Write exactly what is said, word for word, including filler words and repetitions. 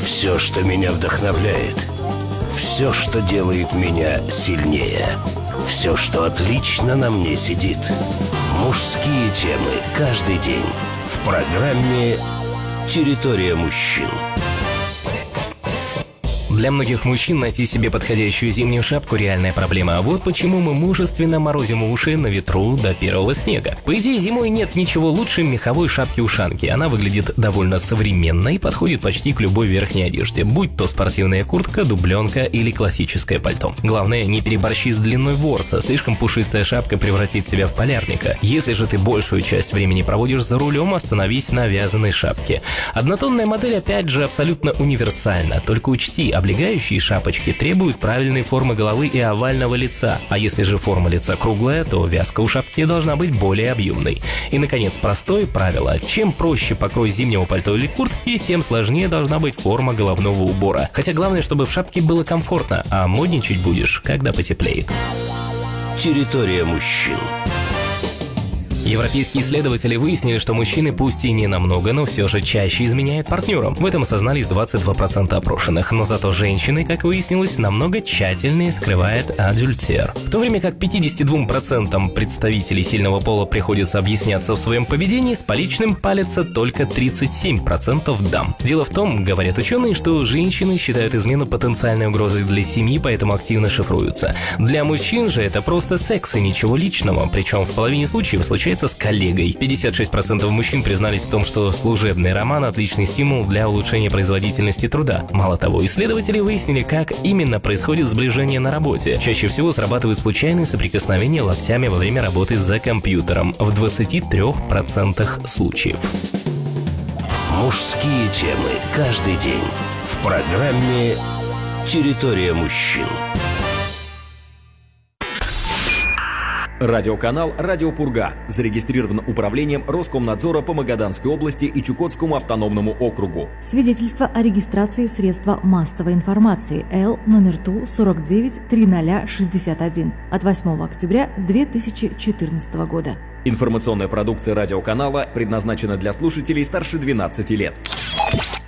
Все, что меня вдохновляет. Все, что делает меня сильнее. Все, что отлично на мне сидит. Мужские темы каждый день в программе «Территория мужчин». Для многих мужчин найти себе подходящую зимнюю шапку – реальная проблема. А вот почему мы мужественно морозим уши на ветру до первого снега. По идее, зимой нет ничего лучше меховой шапки-ушанки. Она выглядит довольно современно и подходит почти к любой верхней одежде, будь то спортивная куртка, дубленка или классическое пальто. Главное, не переборщи с длиной ворса, слишком пушистая шапка превратит тебя в полярника. Если же ты большую часть времени проводишь за рулем, остановись на вязаной шапке. Однотонная модель, опять же, абсолютно универсальна, только учти, облегающие шапочки требуют правильной формы головы и овального лица, а если же форма лица круглая, то вязка у шапки должна быть более объемной. И, наконец, простое правило: чем проще покрой зимнего пальто или куртки, тем сложнее должна быть форма головного убора. Хотя главное, чтобы в шапке было комфортно, а модничать будешь, когда потеплеет. Территория мужчин. Европейские исследователи выяснили, что мужчины пусть и не намного, но все же чаще изменяют партнерам. В этом осознались двадцать два процента опрошенных, но зато женщины, как выяснилось, намного тщательнее скрывают адюльтер. В то время как пятьдесят два процента представителей сильного пола приходится объясняться в своем поведении, с поличным палятся только тридцать семь процентов дам. Дело в том, говорят ученые, что женщины считают измену потенциальной угрозой для семьи, поэтому активно шифруются. Для мужчин же это просто секс и ничего личного, причем в половине случаев случается с коллегой. пятьдесят шесть процентов мужчин признались в том, что служебный роман – отличный стимул для улучшения производительности труда. Мало того, исследователи выяснили, как именно происходит сближение на работе. Чаще всего срабатывают случайные соприкосновения локтями во время работы за компьютером в двадцати трёх процентах случаев. Мужские темы каждый день в программе «Территория мужчин». Радиоканал «Радио Пурга» зарегистрирован управлением Роскомнадзора по Магаданской области и Чукотскому автономному округу. Свидетельство о регистрации средства массовой информации Л номер Ту сорок девять триста шестьдесят один от восьмого октября две тысячи четырнадцатого года. Информационная продукция радиоканала предназначена для слушателей старше двенадцати лет.